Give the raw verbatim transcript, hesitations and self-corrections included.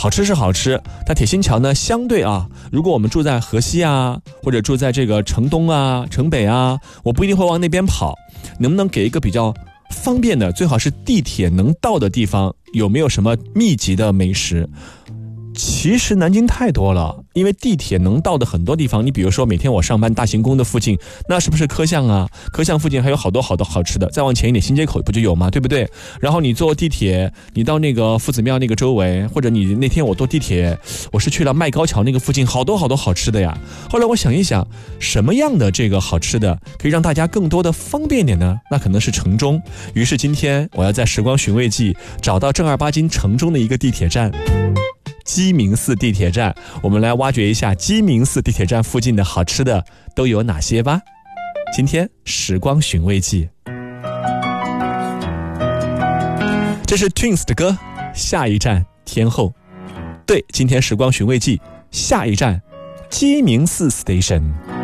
好吃是好吃，但铁心桥呢，相对啊，如果我们住在河西啊，或者住在这个城东啊、城北啊，我不一定会往那边跑。能不能给一个比较方便的，最好是地铁能到的地方，有没有什么密集的美食？其实南京太多了，因为地铁能到的很多地方，你比如说每天我上班大行宫的附近，那是不是科巷啊？科巷附近还有好多好多好吃的，再往前一点新街口不就有吗？对不对？然后你坐地铁，你到那个夫子庙那个周围，或者你那天我坐地铁，我是去了麦高桥那个附近，好多好多好吃的呀。后来我想一想，什么样的这个好吃的可以让大家更多的方便一点呢？那可能是城中。于是今天我要在时光寻味记找到正儿八经城中的一个地铁站。鸡鸣寺地铁站，我们来挖掘一下鸡鸣寺地铁站附近的好吃的都有哪些吧。今天时光寻味记，这是 Twins 的歌，下一站天后。对，今天时光寻味记，下一站鸡鸣寺 Station。